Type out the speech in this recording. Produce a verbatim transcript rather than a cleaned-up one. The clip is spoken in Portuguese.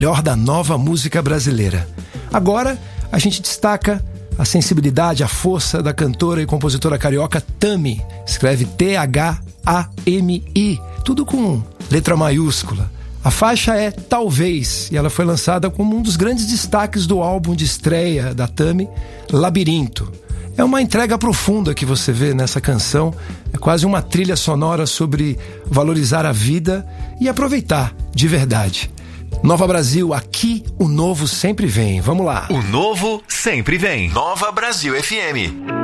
melhor da nova música brasileira. Agora, a gente destaca a sensibilidade, a força da cantora e compositora carioca Tami. Escreve T H A M I, tudo com letra maiúscula. A faixa é Talvez, e ela foi lançada como um dos grandes destaques do álbum de estreia da Tami, Labirinto. É uma entrega profunda que você vê nessa canção, é quase uma trilha sonora sobre valorizar a vida e aproveitar de verdade. Nova Brasil, aqui o novo sempre vem. Vamos lá. O novo sempre vem. Nova Brasil F M.